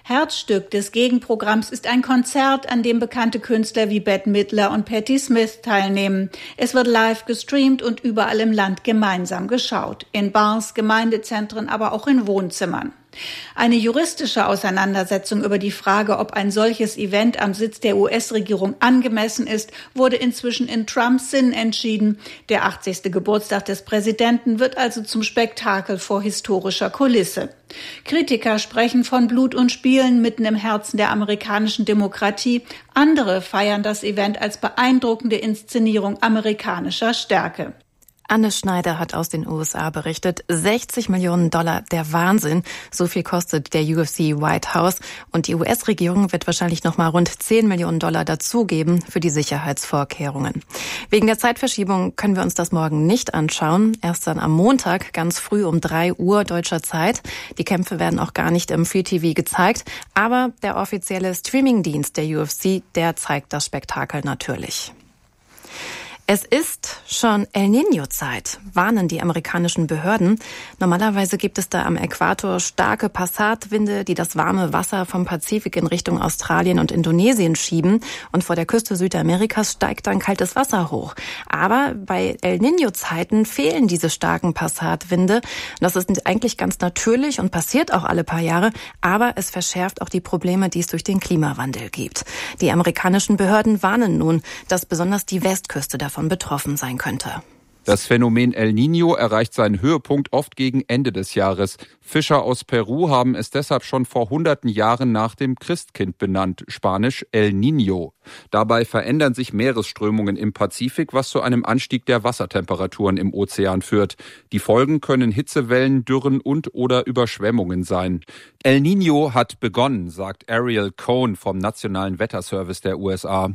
Herzstück des Gegenprogramms ist ein Konzert, an dem bekannte Künstler wie Bette Midler und Patti Smith teilnehmen. Es wird live gestreamt und überall im Land gemeinsam geschaut. In Bars, Gemeindezentren, aber auch in Wohnzimmern. Eine juristische Auseinandersetzung über die Frage, ob ein solches Event am Sitz der US-Regierung angemessen ist, wurde inzwischen in Trumps Sinn entschieden. Der 80. Geburtstag des Präsidenten wird also zum Spektakel vor historischer Kulisse. Kritiker sprechen von Blut und Spielen mitten im Herzen der amerikanischen Demokratie. Andere feiern das Event als beeindruckende Inszenierung amerikanischer Stärke. Anne Schneider hat aus den USA berichtet, $60 Millionen, der Wahnsinn. So viel kostet der UFC White House. Und die US-Regierung wird wahrscheinlich nochmal rund $10 Millionen dazugeben für die Sicherheitsvorkehrungen. Wegen der Zeitverschiebung können wir uns das morgen nicht anschauen. Erst dann am Montag, ganz früh um 3 Uhr deutscher Zeit. Die Kämpfe werden auch gar nicht im Free TV gezeigt. Aber der offizielle Streamingdienst der UFC, der zeigt das Spektakel natürlich. Es ist schon El Niño-Zeit, warnen die amerikanischen Behörden. Normalerweise gibt es da am Äquator starke Passatwinde, die das warme Wasser vom Pazifik in Richtung Australien und Indonesien schieben. Und vor der Küste Südamerikas steigt dann kaltes Wasser hoch. Aber bei El Niño-Zeiten fehlen diese starken Passatwinde. Das ist eigentlich ganz natürlich und passiert auch alle paar Jahre. Aber es verschärft auch die Probleme, die es durch den Klimawandel gibt. Die amerikanischen Behörden warnen nun, dass besonders die Westküste davon betroffen sein könnte. Das Phänomen El Niño erreicht seinen Höhepunkt oft gegen Ende des Jahres. Fischer aus Peru haben es deshalb schon vor hunderten Jahren nach dem Christkind benannt, Spanisch El Niño. Dabei verändern sich Meeresströmungen im Pazifik, was zu einem Anstieg der Wassertemperaturen im Ozean führt. Die Folgen können Hitzewellen, Dürren und/oder Überschwemmungen sein. El Niño hat begonnen, sagt Ariel Cohn vom Nationalen Wetterservice der USA.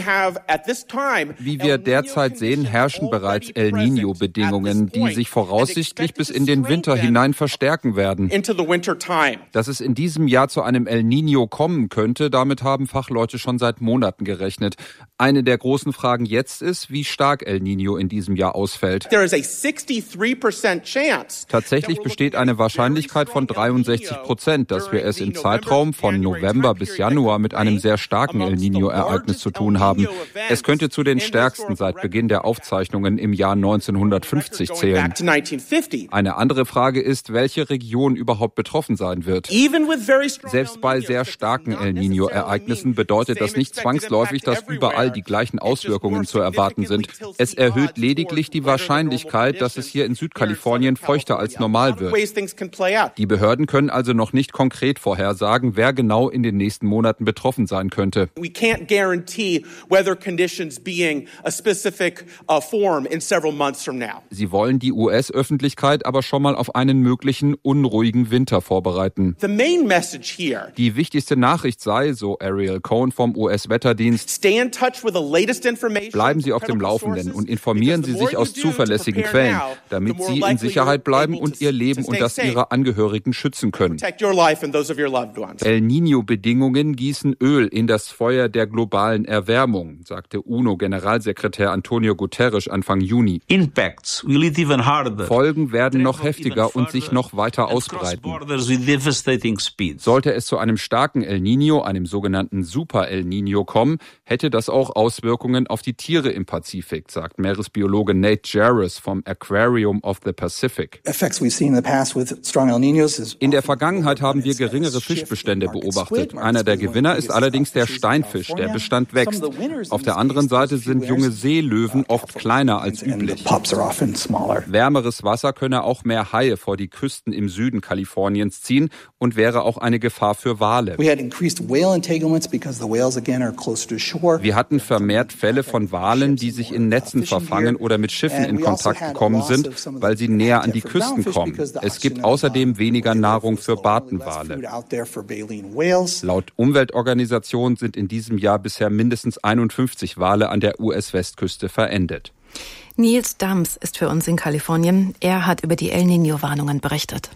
Wie wir derzeit sehen, herrschen bereits El Niño-Bedingungen, die sich voraussichtlich bis in den Winter hinein verstärken werden. Dass es in diesem Jahr zu einem El Niño kommen könnte, damit haben Fachleute schon seit Monaten gerechnet. Eine der großen Fragen jetzt ist, wie stark El Niño in diesem Jahr ausfällt. Tatsächlich besteht eine Wahrscheinlichkeit von 63%, dass wir es im Zeitraum von November bis Januar mit einem sehr starken El Niño-Ereignis zu tun haben. Es könnte zu den stärksten seit Beginn der Aufzeichnungen im Jahr 1950 zählen. Eine andere Frage ist, welche Region überhaupt betroffen sein wird. Selbst bei sehr starken El Niño-Ereignissen bedeutet das nicht zwangsläufig, dass überall die gleichen Auswirkungen zu erwarten sind. Es erhöht lediglich die Wahrscheinlichkeit, dass es hier in Südkalifornien feuchter als normal wird. Die Behörden können also noch nicht konkret vorhersagen, wer genau in den nächsten Monaten betroffen sein könnte. Sie wollen die US-Öffentlichkeit aber schon mal auf einen möglichen unruhigen Winter vorbereiten. Die wichtigste Nachricht sei, so Ariel Cohn vom US-Wetterdienst, bleiben Sie auf dem Laufenden und informieren Sie sich aus zuverlässigen Quellen, damit Sie in Sicherheit bleiben und Ihr Leben und das Ihrer Angehörigen schützen können. El Niño-Bedingungen gießen Öl in das Feuer der globalen Erwärmung, sagte UNO-Generalsekretär Antonio Guterres Anfang Juni. Folgen werden noch heftiger und sich noch weiter ausbreiten. Sollte es zu einem starken El Niño, einem sogenannten Super El Niño kommen, hätte das auch Auswirkungen auf die Tiere im Pazifik, sagt Meeresbiologe Nate Jarvis vom Aquarium of the Pacific. In der Vergangenheit haben wir geringere Fischbestände beobachtet. Einer der Gewinner ist allerdings der Steinfisch, der Bestand wächst. Auf der anderen Seite sind junge Seelöwen oft kleiner als üblich. Wärmeres Wasser könne auch mehr Haie vor die Küsten im Süden Kaliforniens ziehen und wäre auch eine Gefahr für Wale. Wir hatten vermehrt Fälle von Walen, die sich in Netzen verfangen oder mit Schiffen in Kontakt gekommen sind, weil sie näher an die Küsten kommen. Es gibt außerdem weniger Nahrung für Bartenwale. Laut Umweltorganisationen sind in diesem Jahr bisher mindestens 51 Wale an der US-Westküste verendet. Nils Dams ist für uns in Kalifornien. Er hat über die El Niño-Warnungen berichtet.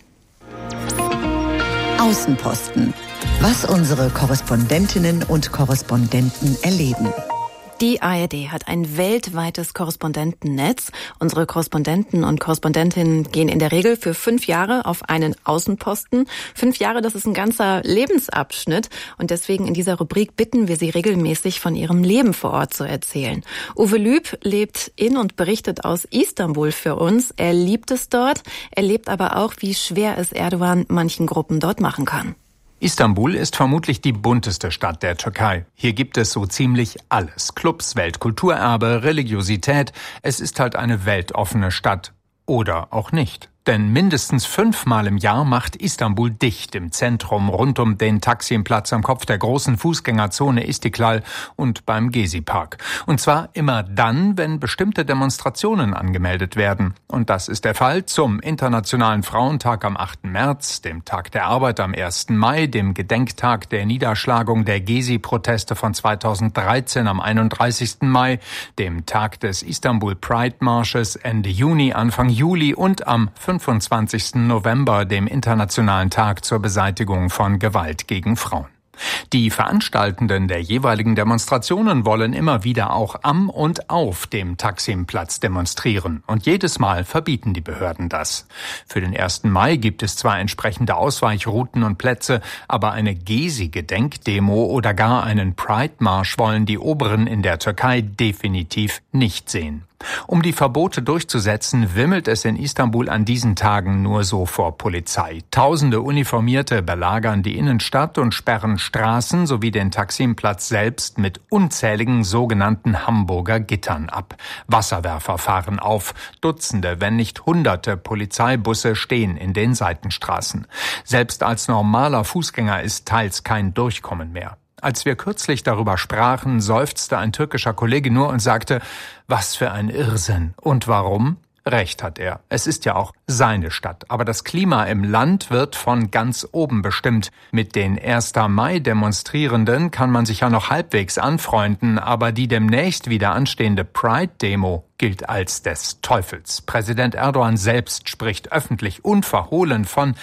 Außenposten. Was unsere Korrespondentinnen und Korrespondenten erleben. Die ARD hat ein weltweites Korrespondentennetz. Unsere Korrespondenten und Korrespondentinnen gehen in der Regel für 5 Jahre auf einen Außenposten. 5 Jahre, das ist ein ganzer Lebensabschnitt. Und deswegen in dieser Rubrik bitten wir Sie regelmäßig von Ihrem Leben vor Ort zu erzählen. Uwe Lüb lebt in und berichtet aus Istanbul für uns. Er liebt es dort. Er lebt aber auch, wie schwer es Erdogan manchen Gruppen dort machen kann. Istanbul ist vermutlich die bunteste Stadt der Türkei. Hier gibt es so ziemlich alles. Clubs, Weltkulturerbe, Religiosität. Es ist halt eine weltoffene Stadt. Oder auch nicht. Denn mindestens 5-mal im Jahr macht Istanbul dicht im Zentrum rund um den Taksim-Platz am Kopf der großen Fußgängerzone Istiklal und beim Gezi-Park. Und zwar immer dann, wenn bestimmte Demonstrationen angemeldet werden. Und das ist der Fall zum Internationalen Frauentag am 8. März, dem Tag der Arbeit am 1. Mai, dem Gedenktag der Niederschlagung der Gezi-Proteste von 2013 am 31. Mai, dem Tag des Istanbul Pride-Marsches Ende Juni, Anfang Juli und am 25. November, dem Internationalen Tag zur Beseitigung von Gewalt gegen Frauen. Die Veranstaltenden der jeweiligen Demonstrationen wollen immer wieder auch am und auf dem Taksim-Platz demonstrieren. Und jedes Mal verbieten die Behörden das. Für den 1. Mai gibt es zwar entsprechende Ausweichrouten und Plätze, aber eine Gezi-Gedenkdemo oder gar einen Pride-Marsch wollen die Oberen in der Türkei definitiv nicht sehen. Um die Verbote durchzusetzen, wimmelt es in Istanbul an diesen Tagen nur so vor Polizei. Tausende Uniformierte belagern die Innenstadt und sperren Straßen sowie den Taksim-Platz selbst mit unzähligen sogenannten Hamburger Gittern ab. Wasserwerfer fahren auf. Dutzende, wenn nicht Hunderte Polizeibusse stehen in den Seitenstraßen. Selbst als normaler Fußgänger ist teils kein Durchkommen mehr. Als wir kürzlich darüber sprachen, seufzte ein türkischer Kollege nur und sagte, was für ein Irrsinn. Und warum? Recht hat er. Es ist ja auch seine Stadt. Aber das Klima im Land wird von ganz oben bestimmt. Mit den 1. Mai-Demonstrierenden kann man sich ja noch halbwegs anfreunden, aber die demnächst wieder anstehende Pride-Demo gilt als des Teufels. Präsident Erdogan selbst spricht öffentlich unverhohlen von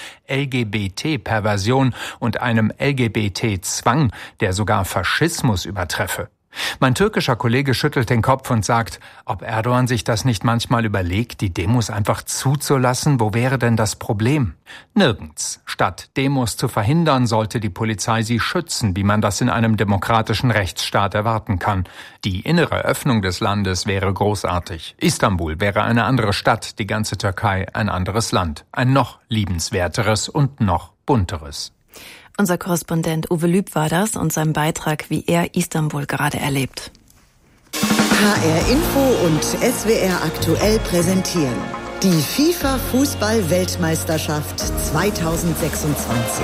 LGBT-Perversion und einem LGBT-Zwang, der sogar Faschismus übertreffe. Mein türkischer Kollege schüttelt den Kopf und sagt, ob Erdogan sich das nicht manchmal überlegt, die Demos einfach zuzulassen, wo wäre denn das Problem? Nirgends. Statt Demos zu verhindern, sollte die Polizei sie schützen, wie man das in einem demokratischen Rechtsstaat erwarten kann. Die innere Öffnung des Landes wäre großartig. Istanbul wäre eine andere Stadt, die ganze Türkei ein anderes Land. Ein noch liebenswerteres und noch bunteres. Unser Korrespondent Uwe Lüb war das und sein Beitrag, wie er Istanbul gerade erlebt. HR Info und SWR aktuell präsentieren die FIFA-Fußball-Weltmeisterschaft 2026.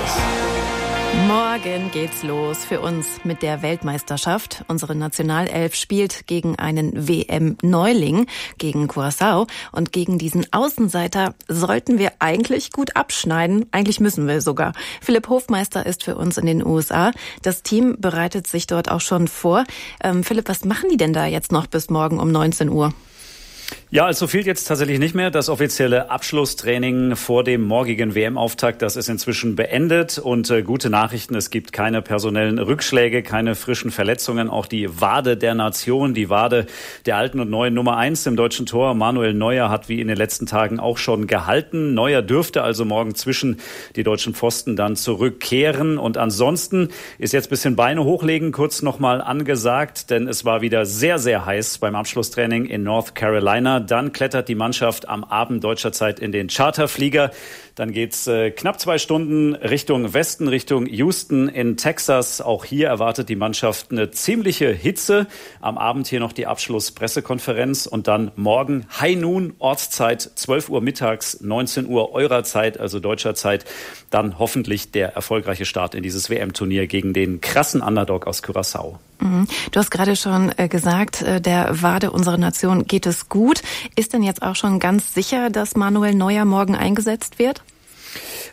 Morgen geht's los für uns mit der Weltmeisterschaft. Unsere Nationalelf spielt gegen einen WM-Neuling, gegen Curaçao. Und gegen diesen Außenseiter sollten wir eigentlich gut abschneiden. Eigentlich müssen wir sogar. Philipp Hofmeister ist für uns in den USA. Das Team bereitet sich dort auch schon vor. Philipp, was machen die denn da jetzt noch bis morgen um 19 Uhr? Ja, also fehlt jetzt tatsächlich nicht mehr. Das offizielle Abschlusstraining vor dem morgigen WM-Auftakt, das ist inzwischen beendet. Und gute Nachrichten, es gibt keine personellen Rückschläge, keine frischen Verletzungen. Auch die Wade der Nation, die Wade der alten und neuen Nummer 1 im deutschen Tor, Manuel Neuer, hat wie in den letzten Tagen auch schon gehalten. Neuer dürfte also morgen zwischen die deutschen Pfosten dann zurückkehren. Und ansonsten ist jetzt ein bisschen Beine hochlegen kurz nochmal angesagt, denn es war wieder sehr, sehr heiß beim Abschlusstraining in North Carolina. Dann klettert die Mannschaft am Abend deutscher Zeit in den Charterflieger. Dann geht's knapp 2 Stunden Richtung Westen, Richtung Houston in Texas. Auch hier erwartet die Mannschaft eine ziemliche Hitze. Am Abend hier noch die Abschlusspressekonferenz und dann morgen High Noon, Ortszeit, 12 Uhr mittags, 19 Uhr eurer Zeit, also deutscher Zeit. Dann hoffentlich der erfolgreiche Start in dieses WM-Turnier gegen den krassen Underdog aus Curaçao. Du hast gerade schon gesagt, der Wade unserer Nation geht es gut. Ist denn jetzt auch schon ganz sicher, dass Manuel Neuer morgen eingesetzt wird?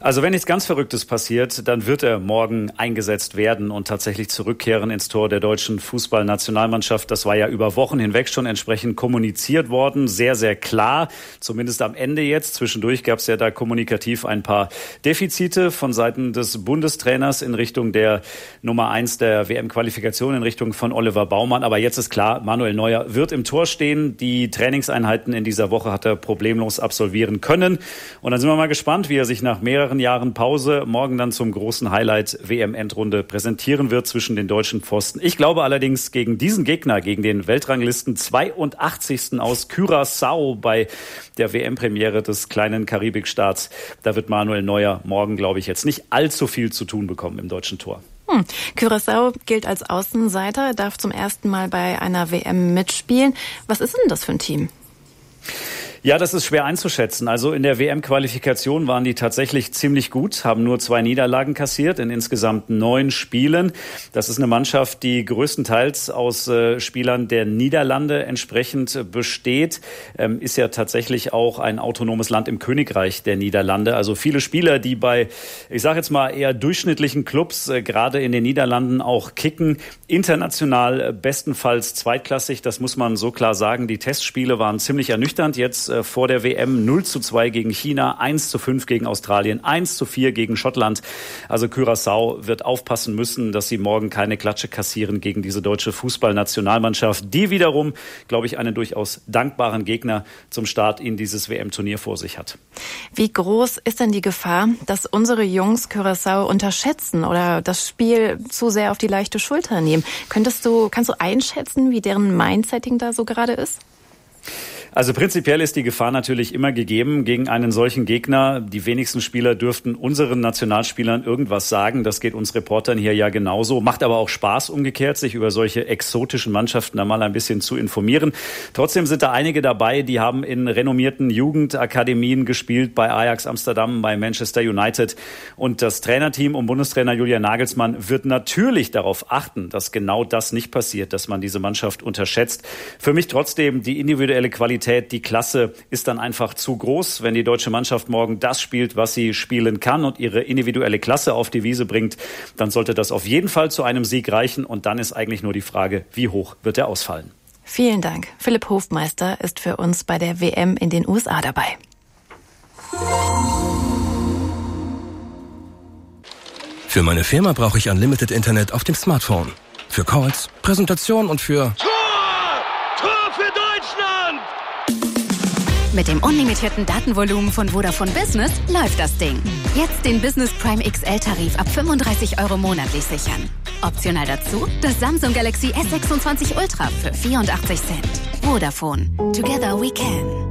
Also wenn nichts ganz Verrücktes passiert, dann wird er morgen eingesetzt werden und tatsächlich zurückkehren ins Tor der deutschen Fußballnationalmannschaft. Das war ja über Wochen hinweg schon entsprechend kommuniziert worden. Sehr, sehr klar, zumindest am Ende jetzt. Zwischendurch gab es ja da kommunikativ ein paar Defizite von Seiten des Bundestrainers in Richtung der Nummer 1 der WM-Qualifikation, in Richtung von Oliver Baumann. Aber jetzt ist klar, Manuel Neuer wird im Tor stehen. Die Trainingseinheiten in dieser Woche hat er problemlos absolvieren können. Und dann sind wir mal gespannt, wie er sich nach mehreren Jahren Pause morgen dann zum großen Highlight WM-Endrunde präsentieren wird zwischen den deutschen Pfosten. Ich glaube allerdings gegen diesen Gegner, gegen den Weltranglisten 82. aus Curaçao bei der WM-Premiere des kleinen Karibikstaats, da wird Manuel Neuer morgen, glaube ich, jetzt nicht allzu viel zu tun bekommen im deutschen Tor. Curaçao gilt als Außenseiter, darf zum ersten Mal bei einer WM mitspielen. Was ist denn das für ein Team? Ja, das ist schwer einzuschätzen. Also in der WM-Qualifikation waren die tatsächlich ziemlich gut, haben nur 2 Niederlagen kassiert in insgesamt 9 Spielen. Das ist eine Mannschaft, die größtenteils aus Spielern der Niederlande entsprechend besteht. Ist ja tatsächlich auch ein autonomes Land im Königreich der Niederlande. Also viele Spieler, die bei, ich sage jetzt mal, eher durchschnittlichen Clubs gerade in den Niederlanden auch kicken. International bestenfalls zweitklassig, das muss man so klar sagen. Die Testspiele waren ziemlich ernüchternd. Jetzt vor der WM 0:2 gegen China, 1:5 gegen Australien, 1:4 gegen Schottland. Also Curaçao wird aufpassen müssen, dass sie morgen keine Klatsche kassieren gegen diese deutsche Fußballnationalmannschaft, die wiederum, glaube ich, einen durchaus dankbaren Gegner zum Start in dieses WM-Turnier vor sich hat. Wie groß ist denn die Gefahr, dass unsere Jungs Curaçao unterschätzen oder das Spiel zu sehr auf die leichte Schulter nehmen? Kannst du einschätzen, wie deren Mindsetting da so gerade ist? Also prinzipiell ist die Gefahr natürlich immer gegeben gegen einen solchen Gegner. Die wenigsten Spieler dürften unseren Nationalspielern irgendwas sagen. Das geht uns Reportern hier ja genauso. Macht aber auch Spaß umgekehrt, sich über solche exotischen Mannschaften da mal ein bisschen zu informieren. Trotzdem sind da einige dabei, die haben in renommierten Jugendakademien gespielt, bei Ajax Amsterdam, bei Manchester United. Und das Trainerteam um Bundestrainer Julian Nagelsmann wird natürlich darauf achten, dass genau das nicht passiert, dass man diese Mannschaft unterschätzt. Für mich trotzdem die individuelle Qualität, die Klasse ist dann einfach zu groß. Wenn die deutsche Mannschaft morgen das spielt, was sie spielen kann und ihre individuelle Klasse auf die Wiese bringt, dann sollte das auf jeden Fall zu einem Sieg reichen. Und dann ist eigentlich nur die Frage, wie hoch wird er ausfallen? Vielen Dank. Philipp Hofmeister ist für uns bei der WM in den USA dabei. Für meine Firma brauche ich Unlimited Internet auf dem Smartphone. Für Calls, Präsentationen und für... Tor für Deutschland! Mit dem unlimitierten Datenvolumen von Vodafone Business läuft das Ding. Jetzt den Business Prime XL-Tarif ab 35 € monatlich sichern. Optional dazu das Samsung Galaxy S26 Ultra für 84 Cent. Vodafone. Together we can.